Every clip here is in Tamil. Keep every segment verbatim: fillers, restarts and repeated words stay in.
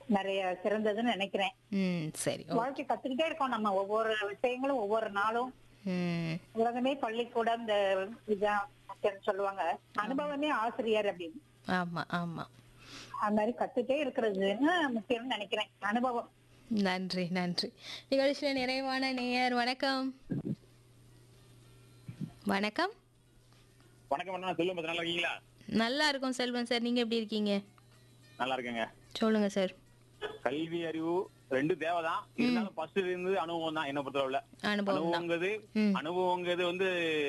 நிறைய சிறந்ததுன்னு நினைக்கிறேன். ம் சரி. ஓ. வாழ்க்கை கத்துக்கிட்டே இருக்கோம் நம்ம, ஒவ்வொரு விஷயங்களும் ஒவ்வொரு நாளும். ம் உலகமே பள்ளிக்கூடம், இந்த இதான் முக்கியம்னு சொல்லுவாங்க. அனுபவமே ஆசிரியர் அப்படின்னு. ஆமா ஆமா. அந்த மாதிரி கத்துட்டே இருக்கிறதுன்னு முக்கியம்னு நினைக்கிறேன், அனுபவம். நன்றி நன்றி. நிகழ்ச்சியில நிறைவான நேயர் வணக்கம். வணக்கம். வணக்கம் அண்ணா, சொல்லுங்க. நல்லா இருக்கீங்களா? நல்லா இருக்கும் செல்வன் சார், நீங்க எப்படி இருக்கீங்க? நல்லா இருக்கேங்க. சொல்லுங்க சார். கல்வி அறிவு ரெண்டும் தேவைதான். இருந்தாலும் ஃபர்ஸ்ட் இருந்து அனுபவம் தான் என்ன பொறுத்தளவுல. அனுபவம் தான். அனுபவங்கிறது ம். அனுபவங்கிறது வந்து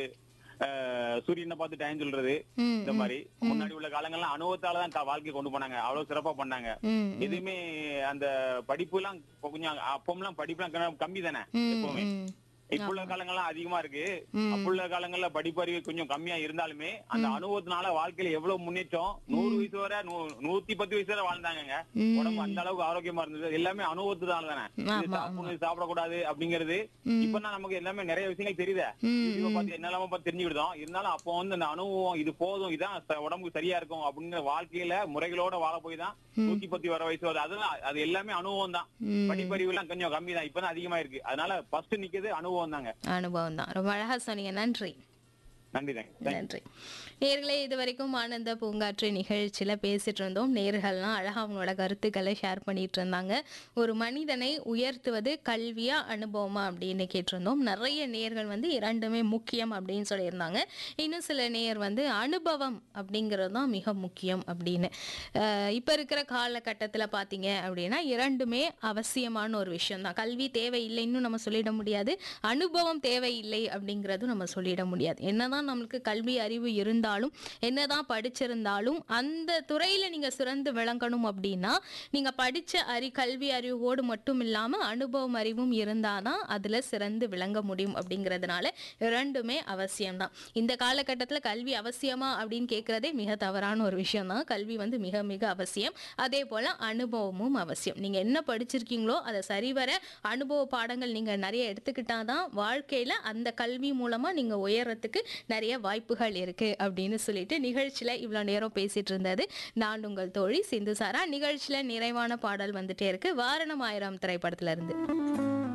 அஹ், சூரியனை பார்த்து டைம் சொல்றது ம், இந்த மாதிரி. முன்னாடி உள்ள காலங்கள்லாம் அனுபவத்தாலதான் க- வாழ்க்கையை கொண்டு போனாங்க, அவ்வளவு சிறப்பா பண்ணாங்க. ம், ம், எதுவுமே அந்த படிப்பு எல்லாம் கொஞ்சம் அப்பமெல்லாம் படிப்பு எல்லாம் கம்மி தானே ம், எப்பவுமே. ம். இப்ப உள்ள காலங்கள்லாம் அதிகமா இருக்கு. ம். அப்ப உள்ள காலங்கள்ல படிப்பறிவு கொஞ்சம் கம்மியா இருந்தாலுமே அந்த அனுபவத்தினால வாழ்க்கையில எவ்வளவு முன்னேற்றம். நூறு வயசு வரை நூ- நூத்தி பத்து வயசு வரை வாழ்ந்தாங்க. ம். உடம்பு அந்த அளவுக்கு ஆரோக்கியமா இருந்தது. எல்லாமே அனுபவத்தினால தானே. இது ஆமா, சாப்பிடணும், இது சாப்பிடக்கூடாது அப்படிங்கிறது ம். இப்பதான் நமக்கு எல்லாமே நிறைய விஷயங்கள் தெரியுதே. ம், யூடியூபை ம். பார்த்து என்னெல்லாம பார்த்து தெரிஞ்சுக்கிட்டோம். இருந்தாலும் அப்போ வந்து அந்த அனுபவம் இது போதும், இதான் ச- உடம்புக்கு சரியா இருக்கும் அப்படிங்கிற வாழ்க்கையில முறைகளோட வாழ போய் தான் நூத்தி பத்து வர வயசு வருது. அதெல்லாம் அது எல்லாமே அனுபவம் தான். ம். படிப்பறிவு எல்லாம் கொஞ்சம் கம்மி தான், இப்பதான் அதிகமா இருக்கு. அதனால ஃபர்ஸ்ட் நிக்கிறது அனுபவம் தாங்க. அனுபவம் தான். ரொம்ப அழகா சொன்னீங்க. நன்றி நன்றி தாங்க. நன்றி. நேர்களே, இது வரைக்கும் ஆனந்த பூங்காற்று நிகழ்ச்சியில பேசிட்டு இருந்தோம். நேர்கள்லாம் அழகா அவங்களோட கருத்துக்களை ஷேர் பண்ணிட்டு இருந்தாங்க. ஒரு மனிதனை உயர்த்துவது கல்வியா அனுபவமா அப்படின்னு கேட்டிருந்தோம். நிறைய நேர்கள் வந்து இரண்டுமே முக்கியம் அப்படின்னு சொல்லியிருந்தாங்க. இன்னும் சில நேயர் வந்து அனுபவம் அப்படிங்கிறது தான் மிக முக்கியம் அப்படின்னு. அஹ் இப்ப இருக்கிற காலகட்டத்தில் பார்த்தீங்க அப்படின்னா இரண்டுமே அவசியமான ஒரு விஷயம் தான். கல்வி தேவையில்லைன்னு நம்ம சொல்லிட முடியாது, அனுபவம் தேவையில்லை அப்படிங்கிறதும் நம்ம சொல்லிட முடியாது. என்னதான் நம்மளுக்கு கல்வி அறிவு இருந்தாலும், என்னதான் படிச்சிருந்தாலும், அந்த துறையில நீங்க சிறந்து விளங்கணும் அப்படின்னா நீங்க படிச்ச அறி கல்வி அறிவோடு மட்டும் இல்லாம அனுபவம் அறிவும் இருந்தாதான் அதுல சிறந்து விளங்க முடியும். அப்படிங்கிறதுனால இரண்டுமே அவசியம்தான். இந்த காலகட்டத்தில் கல்வி அவசியமா அப்படின்னு கேட்கறதே மிக தவறான ஒரு விஷயம் தான். கல்வி வந்து மிக மிக அவசியம். அதே போல அனுபவமும் அவசியம். நீங்க என்ன படிச்சிருக்கீங்களோ அதை சரிவர அனுபவ பாடங்கள் நீங்க நிறைய எடுத்துக்கிட்டாதான் வாழ்க்கையில அந்த கல்வி மூலமா நீங்க உயரத்துக்கு நிறைய வாய்ப்புகள் இருக்கு அப்படின்னு சொல்லிட்டு நிகழ்ச்சியில இவ்வளவு நேரம் பேசிட்டு இருந்தது நான் உங்கள் தோழி சிந்து சாரா. நிகழ்ச்சியில நிறைவான பாடல் வந்துட்டே இருக்கு, வாரணம் ஆயிரம் திரைப்படத்துல இருந்து.